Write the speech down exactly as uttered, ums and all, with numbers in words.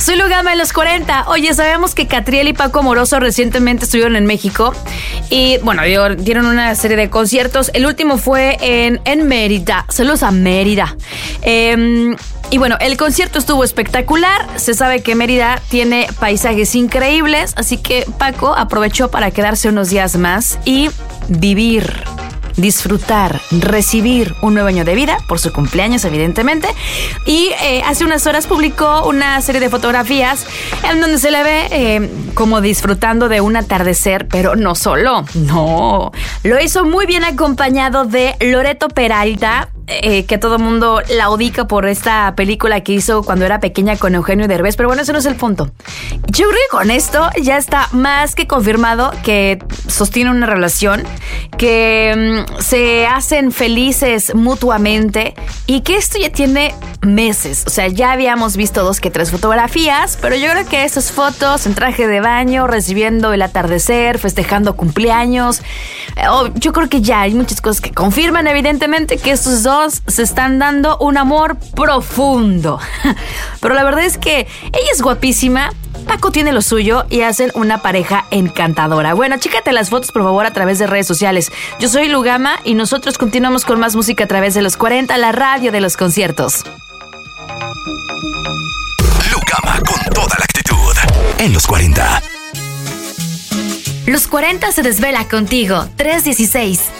Soy Lugama en los cuarenta. Oye, sabemos que Catriel y Paco Amoroso recientemente estuvieron en México y, bueno, dieron una serie de conciertos. El último fue en, en Mérida. Saludos a Mérida. Eh, y bueno, el concierto estuvo espectacular. Se sabe que Mérida tiene paisajes increíbles, así que Paco aprovechó para quedarse unos días más y vivir, disfrutar, recibir un nuevo año de vida por su cumpleaños, evidentemente. Y eh, hace unas horas publicó una serie de fotografías en donde se le ve eh, como disfrutando de un atardecer, pero no solo, no. Lo hizo muy bien acompañado de Loreto Peralta, Eh, que todo mundo la ubica por esta película que hizo cuando era pequeña con Eugenio Derbez, pero bueno, ese no es el punto. Yo creo que con esto ya está más que confirmado que sostiene una relación, que mmm, se hacen felices mutuamente y que esto ya tiene meses. O sea, ya habíamos visto dos que tres fotografías, pero yo creo que esas fotos en traje de baño, recibiendo el atardecer, festejando cumpleaños, eh, oh, yo creo que ya hay muchas cosas que confirman evidentemente que estos dos se están dando un amor profundo. Pero la verdad es que ella es guapísima, Paco tiene lo suyo y hacen una pareja encantadora. Bueno, chécate las fotos por favor a través de redes sociales. Yo soy Lugama y nosotros continuamos con más música a través de los cuarenta, la radio de los conciertos. Lugama con toda la actitud en los cuarenta. Los cuarenta se desvela contigo. tres dieciséis.